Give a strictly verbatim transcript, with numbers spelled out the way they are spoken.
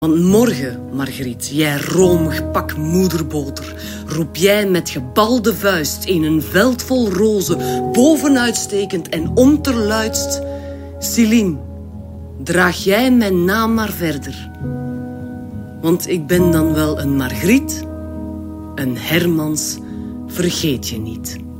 Want morgen, Margriet, jij romig pak moederboter, roep jij met gebalde vuist in een veld vol rozen, bovenuitstekend en onterluidst: Céline, draag jij mijn naam maar verder. Want ik ben dan wel een Margriet, een Hermans vergeet je niet.